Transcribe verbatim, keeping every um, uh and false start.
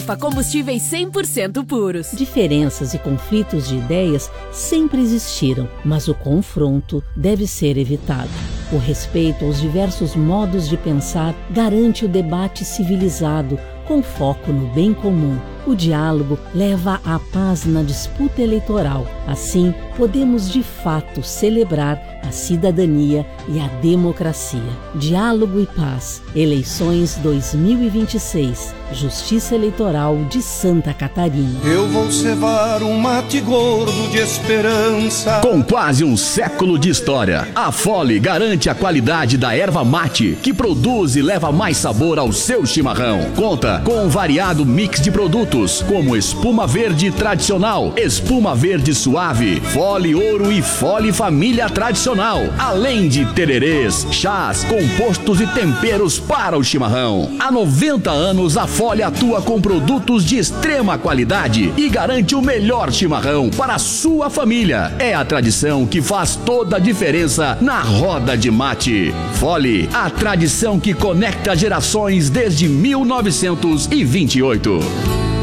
Combustíveis cem por cento puros. Diferenças e conflitos de ideias sempre existiram, mas o confronto deve ser evitado. O respeito aos diversos modos de pensar garante o debate civilizado, com foco no bem comum. O diálogo leva à paz na disputa eleitoral. Assim, podemos de fato celebrar a cidadania e a democracia. Diálogo e paz. Eleições dois mil e vinte e seis. Justiça Eleitoral de Santa Catarina. Eu vou cevar um mate gordo de esperança. Com quase um século de história, a Fole garante a qualidade da erva mate, que produz e leva mais sabor ao seu chimarrão. Conta com um variado mix de produtos, como espuma verde tradicional, espuma verde suave, Fole Ouro e Fole Família Tradicional, além de tererês, chás, compostos e temperos para o chimarrão. Há noventa anos, a Fole atua com produtos de extrema qualidade e garante o melhor chimarrão para a sua família. É a tradição que faz toda a diferença na roda de mate. Fole, a tradição que conecta gerações desde mil novecentos e vinte e oito.